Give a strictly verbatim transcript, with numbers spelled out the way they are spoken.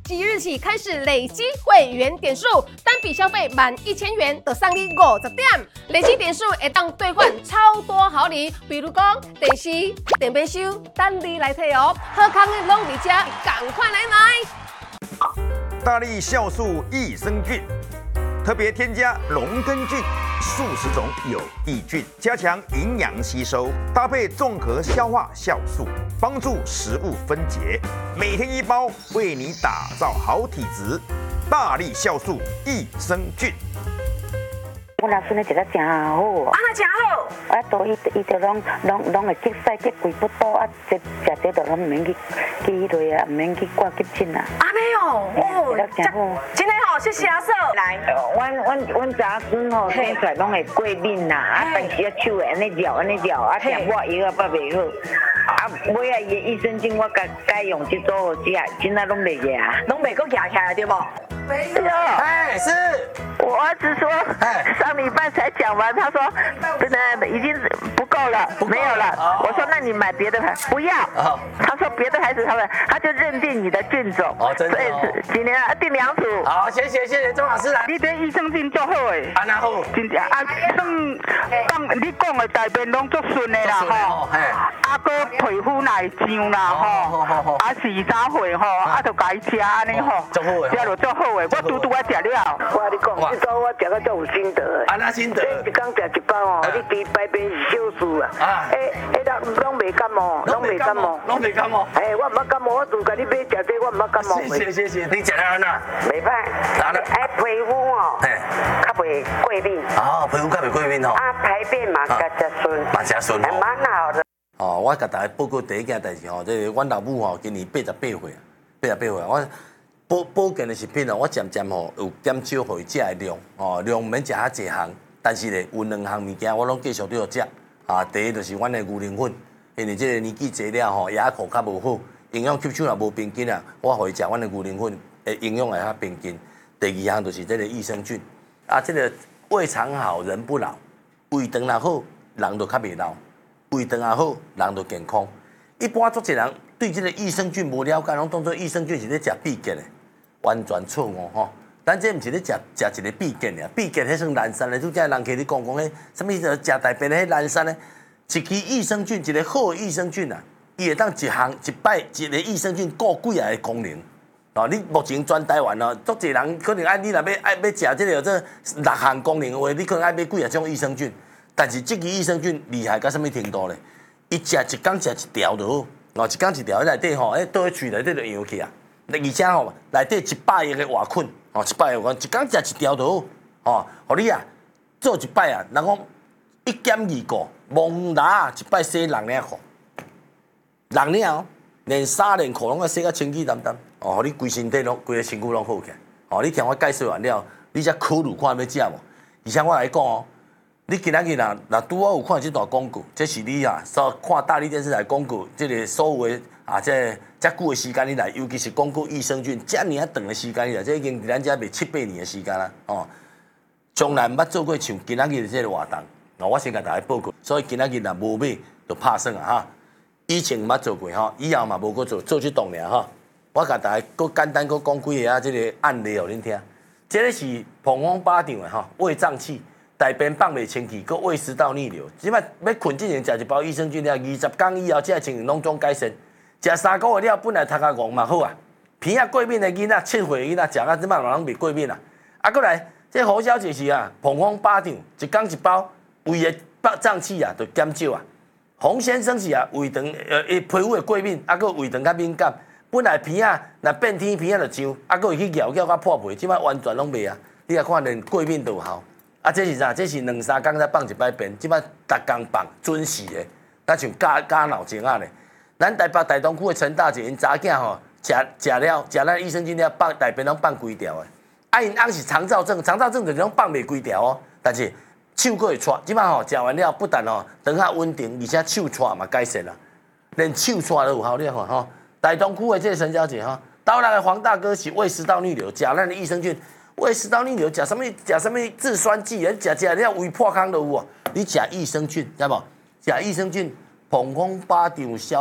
即日起开始累积会员点数，单笔消费满一千元就送你五十点，累积点数会当兑换超多好礼，比如讲电视、电冰箱，等你来摕哦。好康的拢伫遮，赶快来买！ 大力酵素益生菌，特别添加龙根菌数十种有益菌，加强营养吸收，搭配综合消化酵素，帮助食物分解。每天一包，为你打造好体质。大力酵素益生菌。 我老孙咧食得真好哦， 啊，那真好。 啊，都伊伊就拢拢拢会结屎结贵不多啊，食食这都拢唔免去去迄类啊，唔免去挂急诊啊。 啊，没有哦， 真好。 今天好，谢谢阿嫂。来， 阮阮阮查孙吼生出来拢会过敏呐，啊，但是啊手会安尼绕安尼绕，啊，食抹药啊，煞袂好。啊，尾啊，伊的益生菌我改改用这组好食，真啊拢袂牙， 拢袂够夹起来对不？ 没有。 哎，是。 我儿子说，上礼拜才讲完，他说真的已经不够了，没有了。 哦、 我说那你买别的牌，不要。哦、他说别的牌子他们，他就认定你的菌种。 哦，真的、哦。 所以今年啊订两组。 好，谢谢谢谢钟老师来。 你对益生菌足好诶。 啊，那好。 真正啊，算当你讲的大便拢足顺的啦吼。嘿。啊，个皮肤来痒啦吼。啊，洗澡会吼，啊，就该吃安尼吼。 足好诶。 食落足好诶，我拄拄啊食了。我跟你讲。这招我食到足有心得。 啊，那心得。 一工食一包哦，你比排便是小事啊。啊。诶诶，拢拢袂感冒，拢袂感冒， 拢袂感冒。 诶，我唔捌感冒，我就甲你买食这，我唔捌感冒。 谢谢谢谢，你食了安那？ 袂歹。 哪了？ 哎，皮肤哦，嘿，较袂过敏。哦， 皮肤较袂过敏哦。 啊，排便嘛较加顺。嘛加顺哦。蛮好的。 哦，我甲大家报告第一件代志吼，即个阮老母吼，今年八十八岁啊，八十八岁，我。保保健的食品哦，我渐渐吼有减少互伊食的量，哦量毋免食遐济项，但是咧有两项物件我拢继续都要食。啊，第一就是阮的牛奶粉，因为即个年纪济了吼，牙口较无好，营养吸收也无平均啊，我互伊食阮的牛奶粉，诶营养会较平均。第二项就是即个益生菌，啊，即个胃肠好人不老，胃肠若好，人就较袂老，胃肠也好，人就健康。一般足侪人对即个益生菌无了解，拢当做益生菌是咧食必健的。完全错误吼！咱这毋是咧食食一个必健尔，必健迄算蓝山咧，拄则人客咧讲讲迄，什物食大便咧迄蓝山咧，一支益生菌，一个好的益生菌啊，伊会当一项一摆一个益生菌顾几啊个功能。哦，你目前全台湾哦，足侪人可能爱你若要爱要食即个这六项功能的话，你可能爱买几啊种益生菌，但是即支益生菌厉害到什物程度咧？伊食一工食一条就好，哦，一工一条，迄内底吼，迄倒去喙内底就扬起啊。而且吼，内底一百亿个活菌，吼一百亿活菌，一工食一条就好，吼，互你啊做一摆啊，人讲一减二个，蒙拿一摆洗六领裤，六领哦，连衫连裤拢要洗甲清气淡淡，哦，互你规身体拢规个身躯拢好起来，哦，你听我介绍完了，你才考虑看要食无？而且我来讲哦，你今仔日若若拄好有看即段广告，这是你啊，所看大力电视台广告，即个所有的啊，即个。遮久的时间以来，尤其是广告益生菌，遮尔啊长的时间以来，这已经伫咱遮卖七八年的时间啦。哦，从来毋捌做过像今仔日的这个活动。哦，我先甲大家报告，所以今仔日若无买，就拍算啊哈。以前毋捌做过吼，以后嘛无搁做，做即档尔吼。我甲大家搁简单搁讲几个啊，即个案例互恁听。这个是膀胱巴掌的吼，胃胀气、大便放袂清气，搁胃食道逆流。即摆要困之前食一包益生菌了，二十工以后，这情形拢总改善。食三个月了，本来头壳戆嘛好啊，鼻啊过敏的囡仔、七岁的囡仔食啊，即摆人袂过敏啊。啊，过来，这胡小姐是啊，膀胱巴掌，一工一包，胃的胀气啊，就减少啊。洪先生是啊，胃肠呃，皮肤的过敏，啊，佮胃肠较敏感，本来鼻啊，若变天鼻啊就痒，啊，佮会去咬咬甲破皮，即摆完全拢袂啊。你啊看连过敏都有效，啊，这是啥？这是两三工才放一摆便，即摆逐工放，准时的，那像加加脑精啊咧。咱台北大东区的陈大姐，因查囝吼，食食了食咱益生菌了，放大便拢放规条的。啊，因翁是肠燥症，肠燥症就是拢放袂规条哦。但是手佫会喘，即摆吼食完了，不但吼肠较稳定，而且手喘嘛改善啦，连手喘都有效。你看吼，大东区的这个陈小姐吼，刀来的黄大哥是胃食道逆流，食咱的益生菌，胃食道逆流食什么？食什么制酸剂？食食了胃破康都有哦。你食益生菌，知无？食益生菌，膀胱巴掌消。